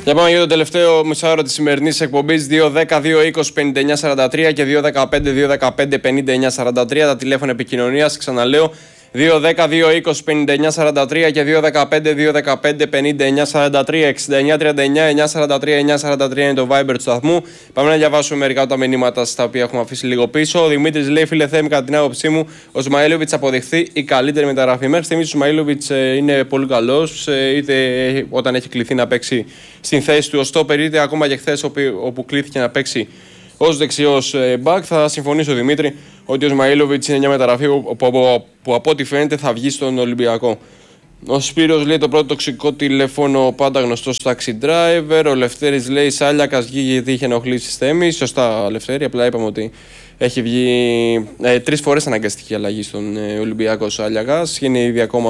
Και πάμε για το τελευταίο μισάωρο της σημερινής εκπομπής. 2-10-2-20-59-43 και 2-15-2-15-59-43 τα τηλέφωνα επικοινωνίας. Ξαναλέω, 2-10-2-20-59-43 και 2-15-2-15-59-43. 69-39-943-943 είναι το Viber του σταθμού. Πάμε να διαβάσουμε μερικά από τα μηνύματα στα οποία έχουμε αφήσει λίγο πίσω. Ο Δημήτρης λέει: Φίλε Θέμη, κατά την άποψή μου, ο Σμαήλοβιτς αποδειχθεί η καλύτερη μεταγραφή. Μέχρι στιγμής ο Σμαήλοβιτς είναι πολύ καλός, είτε όταν έχει κληθεί να παίξει στην θέση του ως στόπερ, είτε ακόμα και χθες όπου κλήθηκε να παίξει ως δεξιός μπακ. Θα συμφωνήσω, Δημήτρη, ότι ο Σμαήλοβιτς είναι μια μεταγραφή που από ό,τι φαίνεται θα βγει στον Ολυμπιακό. Ο Σπύρος λέει: το πρώτο τοξικό τηλέφωνο πάντα γνωστό στο taxi driver. Ο Λευτέρης λέει: Σάλιακας βγήκε γιατί είχε ενοχλήσει Θέμη. Σωστά, Λευτέρη. Απλά είπαμε ότι έχει βγει 3 φορές αναγκαστική αλλαγή στον Ολυμπιακό Σάλιακας. Είναι ήδη ακόμα